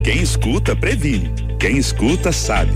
Quem escuta, previne. Quem escuta, sabe.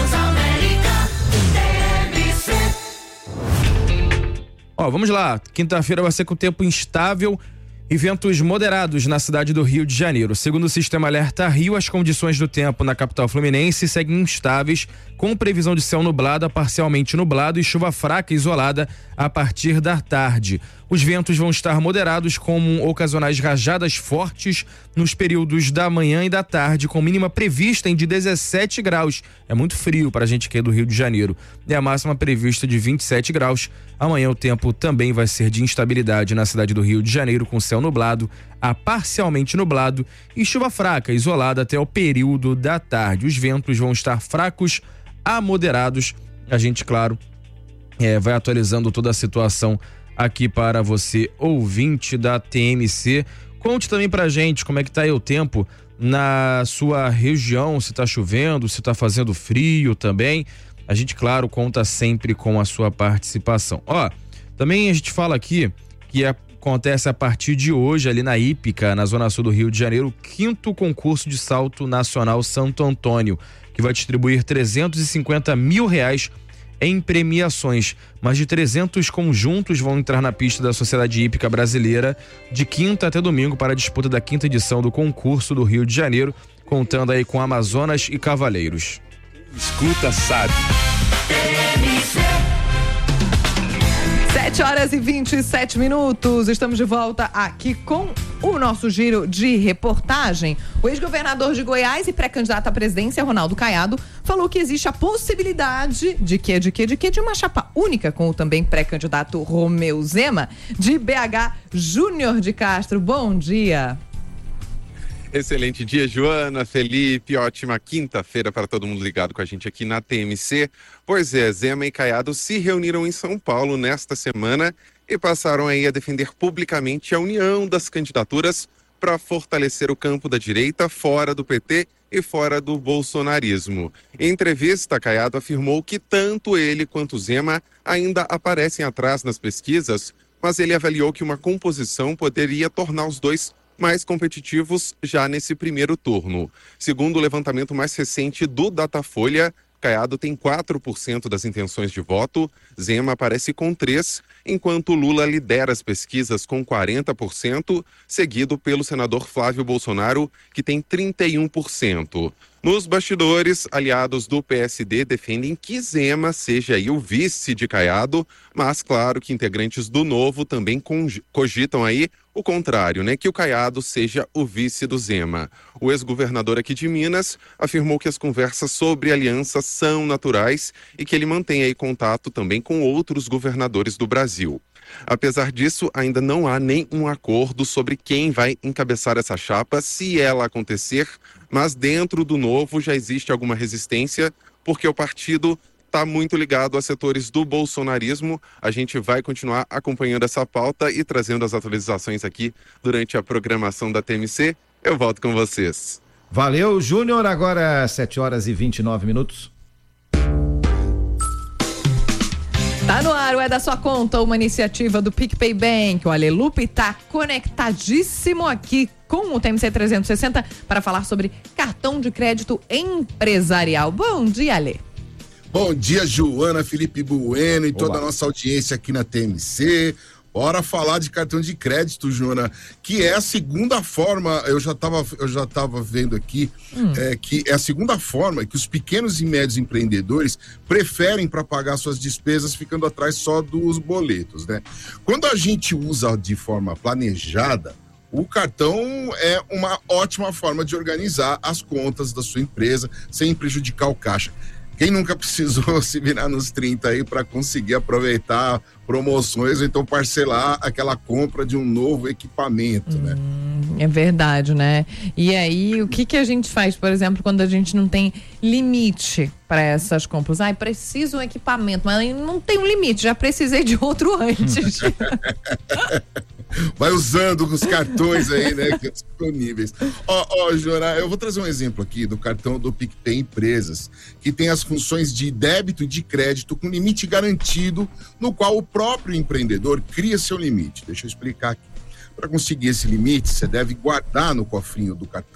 Vamos lá. Quinta-feira vai ser com tempo instável e ventos moderados na cidade do Rio de Janeiro. Segundo o Sistema Alerta Rio, as condições do tempo na capital fluminense seguem instáveis, com previsão de céu nublado a parcialmente nublado e chuva fraca e isolada a partir da tarde. Os ventos vão estar moderados com ocasionais rajadas fortes nos períodos da manhã e da tarde, com mínima prevista de 17 graus. É muito frio para a gente que é do Rio de Janeiro. E a máxima prevista de 27 graus. Amanhã o tempo também vai ser de instabilidade na cidade do Rio de Janeiro, com céu nublado a parcialmente nublado e chuva fraca isolada até o período da tarde. Os ventos vão estar fracos a moderados. A gente, claro, vai atualizando toda a situação aqui para você, ouvinte da TMC. Conte também pra gente como é que tá aí o tempo na sua região, se tá chovendo, se tá fazendo frio também. A gente, claro, conta sempre com a sua participação. Também a gente fala aqui que acontece a partir de hoje ali na Hípica, na zona sul do Rio de Janeiro, o 5º concurso de salto nacional Santo Antônio, que vai distribuir R$350 mil em premiações. Mais de 300 conjuntos vão entrar na pista da Sociedade Hípica Brasileira de quinta até domingo para a disputa da 5ª edição do concurso do Rio de Janeiro, contando aí com Amazonas e Cavaleiros. Escuta, sabe. 7h27. Estamos de volta aqui com o nosso giro de reportagem. O ex-governador de Goiás e pré-candidato à presidência, Ronaldo Caiado, falou que existe a possibilidade de uma chapa única com o também pré-candidato Romeu Zema, de BH Júnior de Castro. Bom dia. Excelente dia, Joana, Felipe, ótima quinta-feira para todo mundo ligado com a gente aqui na TMC. Pois é, Zema e Caiado se reuniram em São Paulo nesta semana e passaram aí a defender publicamente a união das candidaturas para fortalecer o campo da direita fora do PT e fora do bolsonarismo. Em entrevista, Caiado afirmou que tanto ele quanto Zema ainda aparecem atrás nas pesquisas, mas ele avaliou que uma composição poderia tornar os dois mais competitivos já nesse primeiro turno. Segundo o levantamento mais recente do Datafolha, Caiado tem 4% das intenções de voto, Zema aparece com 3%, enquanto Lula lidera as pesquisas com 40%, seguido pelo senador Flávio Bolsonaro, que tem 31%. Nos bastidores, aliados do PSD defendem que Zema seja aí o vice de Caiado, mas claro que integrantes do Novo também cogitam aí o contrário, né? Que o Caiado seja o vice do Zema. O ex-governador aqui de Minas afirmou que as conversas sobre aliança são naturais e que ele mantém aí contato também com outros governadores do Brasil. Apesar disso, ainda não há nenhum acordo sobre quem vai encabeçar essa chapa, se ela acontecer, mas dentro do Novo já existe alguma resistência, porque o partido está muito ligado a setores do bolsonarismo. A gente vai continuar acompanhando essa pauta e trazendo as atualizações aqui durante a programação da TMC. Eu volto com vocês. Valeu, Júnior. Agora 7h29. Tá no ar, é da sua conta, uma iniciativa do PicPay Bank. O Ale Lupe tá conectadíssimo aqui com o TMC 360 para falar sobre cartão de crédito empresarial. Bom dia, Ale. Bom dia, Joana, Felipe Bueno e toda a nossa audiência aqui na TMC. Bora falar de cartão de crédito, Joana, que é a segunda forma, eu já tava vendo aqui, que é a segunda forma que os pequenos e médios empreendedores preferem para pagar suas despesas, ficando atrás só dos boletos, né? Quando a gente usa de forma planejada, o cartão é uma ótima forma de organizar as contas da sua empresa sem prejudicar o caixa. Quem nunca precisou se virar nos 30 aí para conseguir aproveitar promoções ou então parcelar aquela compra de um novo equipamento, né? É verdade, né? E aí, o que a gente faz, por exemplo, quando a gente não tem limite para essas compras? Preciso um equipamento, mas não tem um limite, já precisei de outro antes. Vai usando os cartões aí, né, que são disponíveis. Jora, eu vou trazer um exemplo aqui do cartão do PicPay Empresas, que tem as funções de débito e de crédito com limite garantido, no qual o próprio empreendedor cria seu limite. Deixa eu explicar aqui. Para conseguir esse limite, você deve guardar no cofrinho do cartão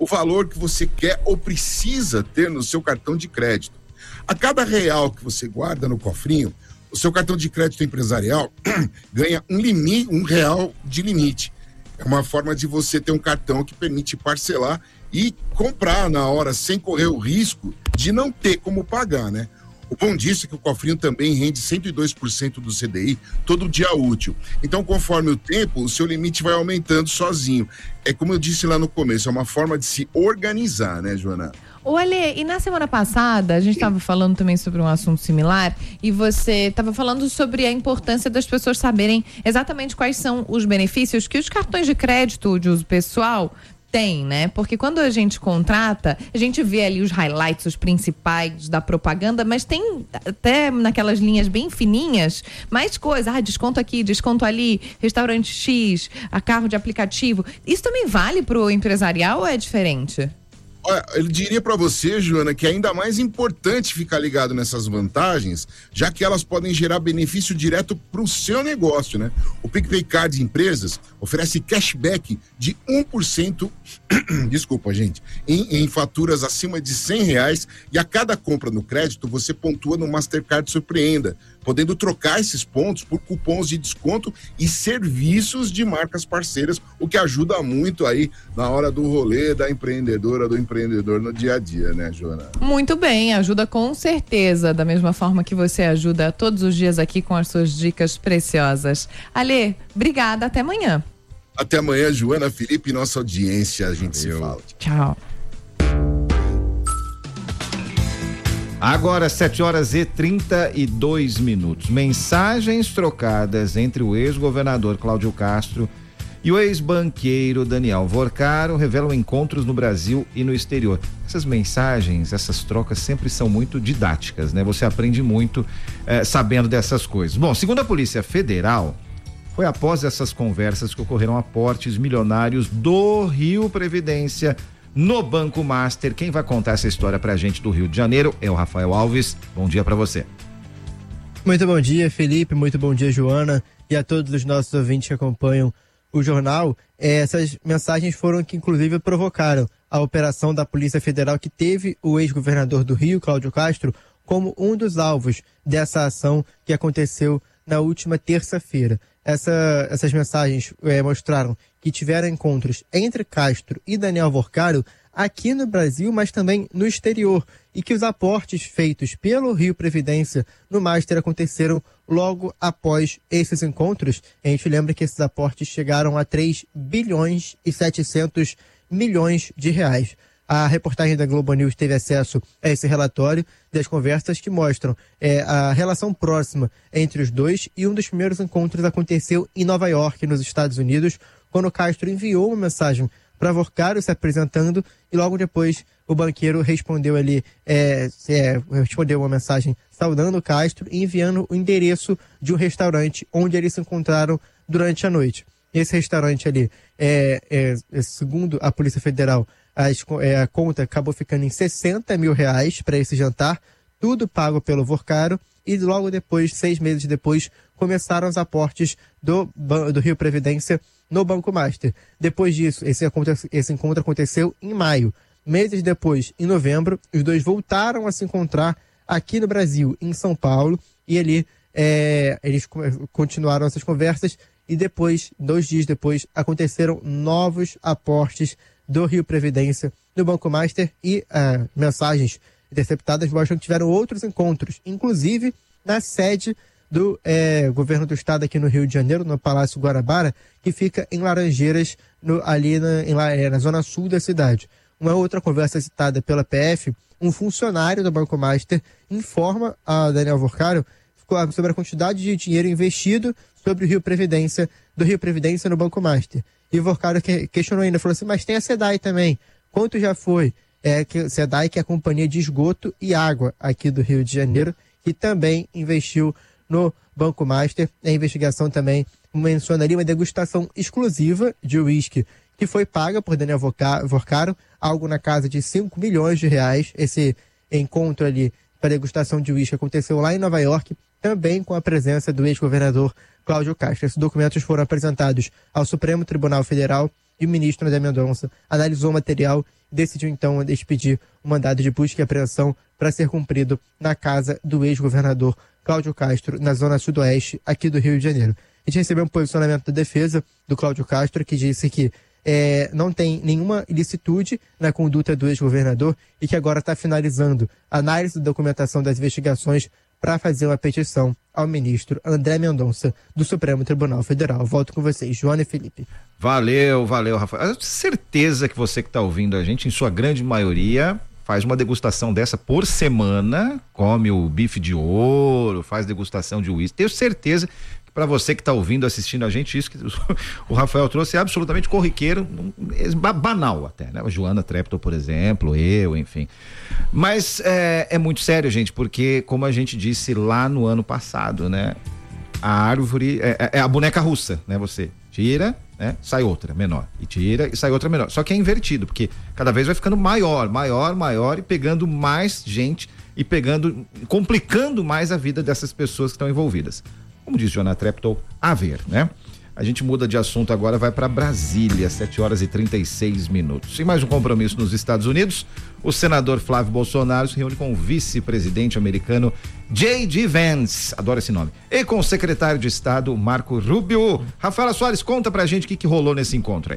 o valor que você quer ou precisa ter no seu cartão de crédito. A cada real que você guarda no cofrinho, o seu cartão de crédito empresarial ganha um real de limite. É uma forma de você ter um cartão que permite parcelar e comprar na hora, sem correr o risco de não ter como pagar, né? O bom disso é que o cofrinho também rende 102% do CDI todo dia útil. Então, conforme o tempo, o seu limite vai aumentando sozinho. É como eu disse lá no começo, é uma forma de se organizar, né, Joana? Ô, Ale, e na semana passada, a gente estava falando também sobre um assunto similar e você estava falando sobre a importância das pessoas saberem exatamente quais são os benefícios que os cartões de crédito de uso pessoal têm, né? Porque quando a gente contrata, a gente vê ali os highlights, os principais da propaganda, mas tem até naquelas linhas bem fininhas mais coisas. Desconto aqui, desconto ali, restaurante X, a carro de aplicativo. Isso também vale pro empresarial ou é diferente? Olha, eu diria para você, Joana, que é ainda mais importante ficar ligado nessas vantagens, já que elas podem gerar benefício direto para o seu negócio, né? O PicPay Card Empresas oferece cashback de 1%, desculpa, gente, em faturas acima de R$100 e a cada compra no crédito você pontua no Mastercard Surpreenda, podendo trocar esses pontos por cupons de desconto e serviços de marcas parceiras, o que ajuda muito aí na hora do rolê da empreendedora, do empreendedor no dia a dia, né, Joana? Muito bem, ajuda com certeza, da mesma forma que você ajuda todos os dias aqui com as suas dicas preciosas. Ale, obrigada, até amanhã. Até amanhã, Joana, Felipe, nossa audiência, a gente se fala. Tchau. Agora, 7h32. Mensagens trocadas entre o ex-governador Cláudio Castro e o ex-banqueiro Daniel Vorcaro revelam encontros no Brasil e no exterior. Essas mensagens, essas trocas sempre são muito didáticas, né? Você aprende muito sabendo dessas coisas. Bom, segundo a Polícia Federal, foi após essas conversas que ocorreram aportes milionários do Rio Previdência no Banco Master. Quem vai contar essa história pra gente do Rio de Janeiro é o Rafael Alves. Bom dia pra você. Muito bom dia, Felipe. Muito bom dia, Joana, e a todos os nossos ouvintes que acompanham o jornal. Essas mensagens foram que, inclusive, provocaram a operação da Polícia Federal, que teve o ex-governador do Rio, Cláudio Castro, como um dos alvos dessa ação que aconteceu na última terça-feira. Essas mensagens mostraram que tiveram encontros entre Castro e Daniel Vorcaro aqui no Brasil, mas também no exterior, e que os aportes feitos pelo Rio Previdência no Master aconteceram logo após esses encontros. A gente lembra que esses aportes chegaram a 3 bilhões e 700 milhões de reais. A reportagem da Globo News teve acesso a esse relatório das conversas que mostram a relação próxima entre os dois, e um dos primeiros encontros aconteceu em Nova York, nos Estados Unidos, quando Castro enviou uma mensagem para Vorcaro se apresentando, e logo depois o banqueiro respondeu respondeu uma mensagem saudando o Castro e enviando o endereço de um restaurante onde eles se encontraram durante a noite. Esse restaurante ali, segundo a Polícia Federal, a conta acabou ficando em R$60 mil para esse jantar, tudo pago pelo Vorcaro, e logo depois, 6 meses depois, começaram os aportes do Rio Previdência no Banco Master. Depois disso, esse encontro aconteceu em maio. Meses depois, em novembro, os dois voltaram a se encontrar aqui no Brasil, em São Paulo, e ali eles continuaram essas conversas, e depois, 2 dias depois, aconteceram novos aportes do Rio Previdência no Banco Master, e mensagens interceptadas mostram que tiveram outros encontros, inclusive na sede do governo do estado aqui no Rio de Janeiro, no Palácio Guarabara, que fica em Laranjeiras, ali na zona sul da cidade. Uma outra conversa citada pela PF, um funcionário do Banco Master informa a Daniel Vorcaro sobre a quantidade de dinheiro investido sobre o Rio Previdência, do Rio Previdência no Banco Master. E o Vorcaro questionou ainda, falou assim, mas tem a SEDAI também, quanto já foi? SEDAI, que é a Companhia de Esgoto e Água aqui do Rio de Janeiro, que também investiu no Banco Master. A investigação também menciona ali uma degustação exclusiva de uísque que foi paga por Daniel Vorcaro, algo na casa de R$5 milhões. Esse encontro ali para degustação de uísque aconteceu lá em Nova York, também com a presença do ex-governador Cláudio Castro. Esses documentos foram apresentados ao Supremo Tribunal Federal e o ministro André Mendonça analisou o material e decidiu então expedir um mandado de busca e apreensão para ser cumprido na casa do ex-governador Cláudio Castro, na zona sudoeste aqui do Rio de Janeiro. A gente recebeu um posicionamento da defesa do Cláudio Castro, que disse que não tem nenhuma ilicitude na conduta do ex-governador e que agora está finalizando a análise da documentação das investigações para fazer uma petição ao ministro André Mendonça do Supremo Tribunal Federal. Volto com vocês, Joana e Felipe. Valeu, Rafael. Eu tenho certeza que você que está ouvindo a gente, em sua grande maioria, faz uma degustação dessa por semana, come o bife de ouro, faz degustação de uísque. Tenho certeza que para você que está ouvindo, assistindo a gente, isso que o Rafael trouxe é absolutamente corriqueiro, banal até, né? A Joana Treptow, por exemplo, eu, enfim. Mas é muito sério, gente, porque como a gente disse lá no ano passado, né? A árvore é a boneca russa, né? Você tira, né? Sai outra menor, e tira e sai outra menor. Só que é invertido, porque cada vez vai ficando maior e pegando mais gente e complicando mais a vida dessas pessoas que estão envolvidas. Como diz Joana Treptow, a ver, né? A gente muda de assunto agora, vai para Brasília, 7h36. Sem mais um compromisso nos Estados Unidos, o senador Flávio Bolsonaro se reúne com o vice-presidente americano J.D. Vance, adoro esse nome, e com o secretário de Estado Marco Rubio. Rafaela Soares, conta pra gente o que rolou nesse encontro aí.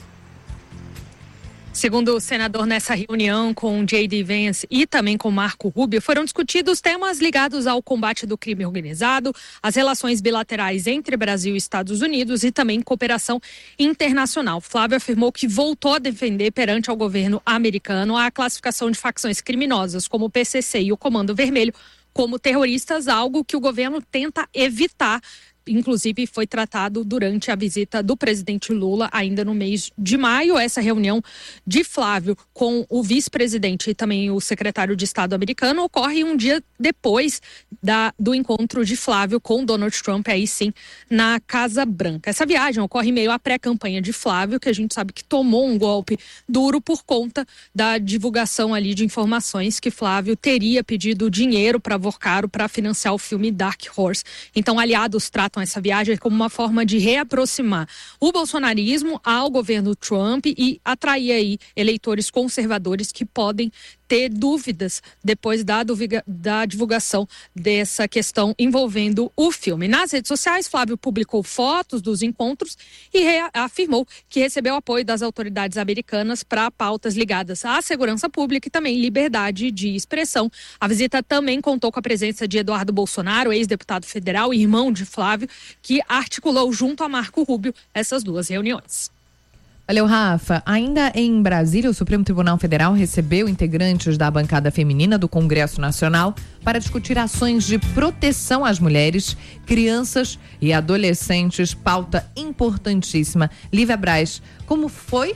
Segundo o senador, nessa reunião com J.D. Vance e também com Marco Rubio, foram discutidos temas ligados ao combate do crime organizado, as relações bilaterais entre Brasil e Estados Unidos e também cooperação internacional. Flávio afirmou que voltou a defender perante ao governo americano a classificação de facções criminosas como o PCC e o Comando Vermelho como terroristas, algo que o governo tenta evitar. Inclusive foi tratado durante a visita do presidente Lula ainda no mês de maio. Essa reunião de Flávio com o vice-presidente e também o secretário de Estado americano ocorre um dia depois do encontro de Flávio com Donald Trump, aí sim, na Casa Branca. Essa viagem ocorre em meio à pré-campanha de Flávio, que a gente sabe que tomou um golpe duro por conta da divulgação ali de informações que Flávio teria pedido dinheiro para Vorcaro para financiar o filme Dark Horse. Então, aliados tratam essa viagem como uma forma de reaproximar o bolsonarismo ao governo Trump e atrair aí eleitores conservadores que podem ter dúvidas depois da divulgação dessa questão envolvendo o filme. Nas redes sociais, Flávio publicou fotos dos encontros e afirmou que recebeu apoio das autoridades americanas para pautas ligadas à segurança pública e também liberdade de expressão. A visita também contou com a presença de Eduardo Bolsonaro, ex-deputado federal e irmão de Flávio, que articulou junto a Marco Rubio essas duas reuniões. Valeu, Rafa. Ainda em Brasília, o Supremo Tribunal Federal recebeu integrantes da bancada feminina do Congresso Nacional para discutir ações de proteção às mulheres, crianças e adolescentes, pauta importantíssima. Lívia Braz, como foi?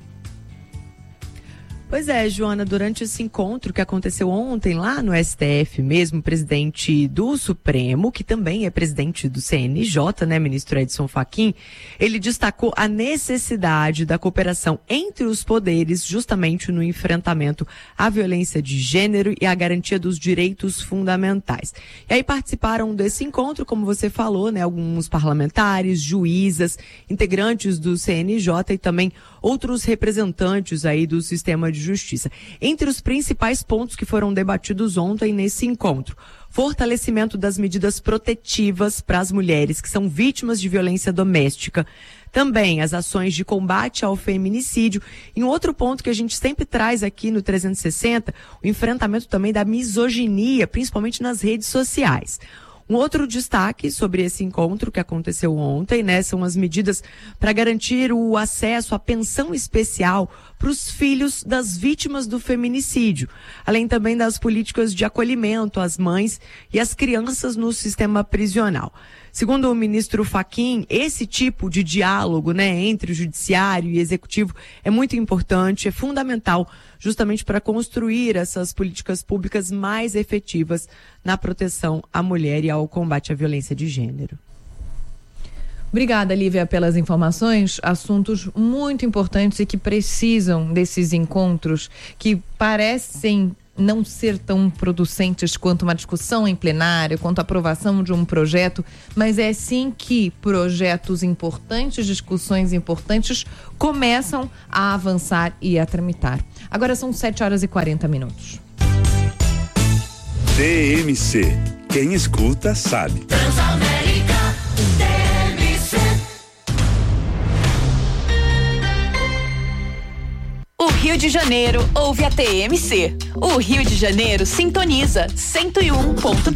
Pois é, Joana, durante esse encontro que aconteceu ontem lá no STF mesmo, o presidente do Supremo, que também é presidente do CNJ, né, ministro Edson Fachin, ele destacou a necessidade da cooperação entre os poderes justamente no enfrentamento à violência de gênero e à garantia dos direitos fundamentais. E aí participaram desse encontro, como você falou, né, alguns parlamentares, juízas, integrantes do CNJ e também outros representantes aí do sistema de justiça. Entre os principais pontos que foram debatidos ontem nesse encontro: fortalecimento das medidas protetivas para as mulheres que são vítimas de violência doméstica, também as ações de combate ao feminicídio. E um outro ponto que a gente sempre traz aqui no 360, o enfrentamento também da misoginia, principalmente nas redes sociais. Um outro destaque sobre esse encontro que aconteceu ontem, né, são as medidas para garantir o acesso à pensão especial para os filhos das vítimas do feminicídio, além também das políticas de acolhimento às mães e às crianças no sistema prisional. Segundo o ministro Fachin, esse tipo de diálogo, né, entre o judiciário e o executivo é muito importante, é fundamental justamente para construir essas políticas públicas mais efetivas na proteção à mulher e ao combate à violência de gênero. Obrigada, Lívia, pelas informações. Assuntos muito importantes e que precisam desses encontros que parecem não ser tão producentes quanto uma discussão em plenário, quanto a aprovação de um projeto, mas é sim que projetos importantes, discussões importantes começam a avançar e a tramitar. Agora são 7h40. TMC. Quem escuta sabe. Transamérica TMC. O Rio de Janeiro ouve a TMC. O Rio de Janeiro sintoniza 101.3.